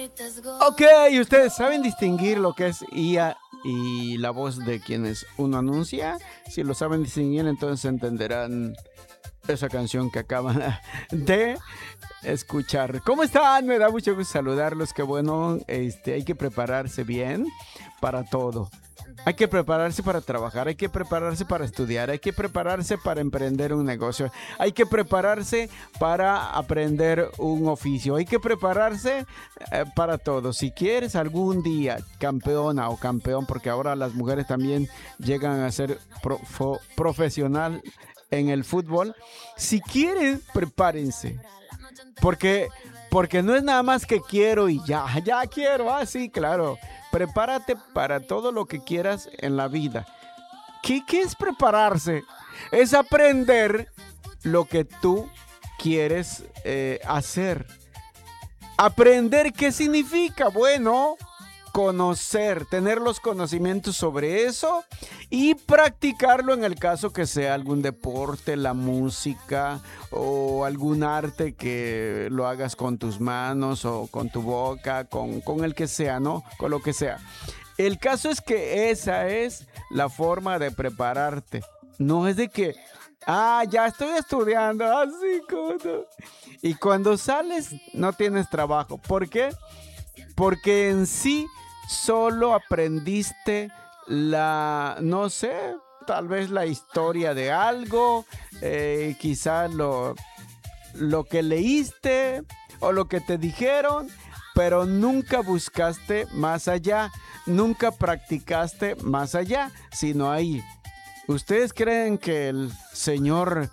Ok, ustedes saben distinguir lo que es IA y la voz de quienes uno anuncia. Si lo saben distinguir, entonces entenderán esa canción que acaban de escuchar. ¿Cómo están? Me da mucho gusto saludarlos. Qué bueno, hay que prepararse bien para todo. Hay que prepararse para trabajar, hay que prepararse para estudiar, hay que prepararse para emprender un negocio, hay que prepararse para aprender un oficio, hay que prepararse para todo. Si quieres algún día campeona o campeón, porque ahora las mujeres también llegan a ser profesional en el fútbol, si quieren, prepárense. Porque no es nada más que quiero y ya quiero, sí, claro. Prepárate para todo lo que quieras en la vida. ¿Qué es prepararse? Es aprender lo que tú quieres hacer. Aprender qué significa. Bueno, conocer, tener los conocimientos sobre eso y practicarlo en el caso que sea algún deporte, la música o algún arte que lo hagas con tus manos o con tu boca, con el que sea, ¿no? Con lo que sea. El caso es que esa es la forma de prepararte. No es de que, ya estoy estudiando, así como no. Y cuando sales no tienes trabajo. ¿Por qué? Porque en sí solo aprendiste no sé, tal vez la historia de algo, quizás lo que leíste o lo que te dijeron, pero nunca buscaste más allá, nunca practicaste más allá, sino ahí. ¿Ustedes creen que el señor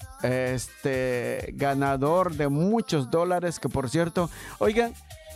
ganador de muchos dólares, que por cierto, oigan,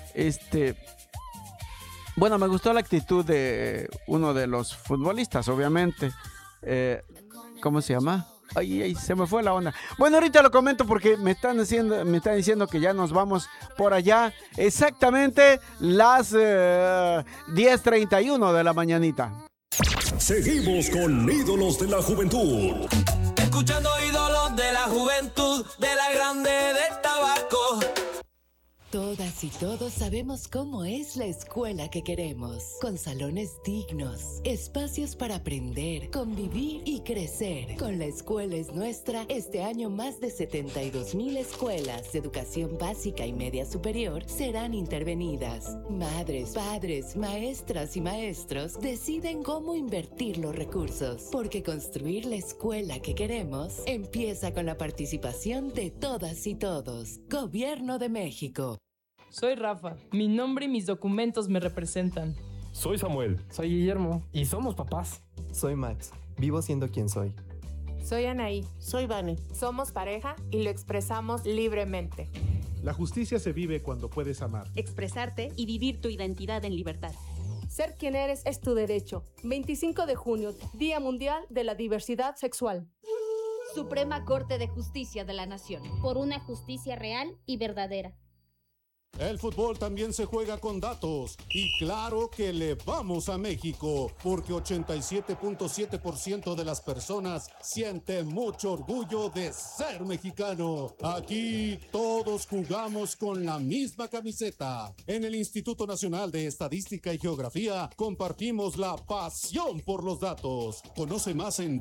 bueno, me gustó la actitud de uno de los futbolistas, obviamente. ¿Cómo se llama? Ay, se me fue la onda. Bueno, ahorita lo comento porque me están diciendo que ya nos vamos por allá. Exactamente las 10:31 de la mañanita. Seguimos con Ídolos de la Juventud. Escuchando Ídolos de la Juventud, de la grande del tabaco. Todas y todos sabemos cómo es la escuela que queremos, con salones dignos, espacios para aprender, convivir y crecer. Con La Escuela es Nuestra, este año más de 72,000 escuelas de educación básica y media superior serán intervenidas. Madres, padres, maestras y maestros deciden cómo invertir los recursos, porque construir la escuela que queremos empieza con la participación de todas y todos. Gobierno de México. Soy Rafa, mi nombre y mis documentos me representan. Soy Samuel. Soy Guillermo. Y somos papás. Soy Max, vivo siendo quien soy. Soy Anaí. Soy Vane. Somos pareja y lo expresamos libremente. La justicia se vive cuando puedes amar, expresarte y vivir tu identidad en libertad. Ser quien eres es tu derecho. 25 de junio, Día Mundial de la Diversidad Sexual. Suprema Corte de Justicia de la Nación. Por una justicia real y verdadera. El fútbol también se juega con datos y claro que le vamos a México porque 87.7% de las personas sienten mucho orgullo de ser mexicano. Aquí todos jugamos con la misma camiseta. En el Instituto Nacional de Estadística y Geografía compartimos la pasión por los datos. Conoce más en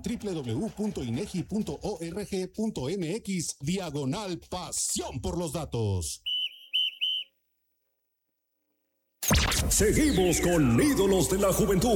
www.inegi.org.mx/pasión por los datos. Seguimos con Ídolos de la Juventud.